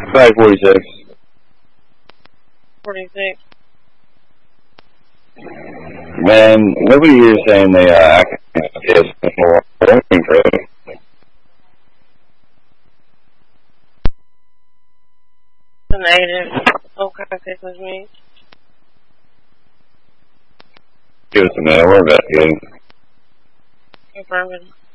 Probably 46. 46. Man, nobody here is saying they actually is more working for it. The negative. Okay, this was me. Give us a minute, we're investigating. Confirming.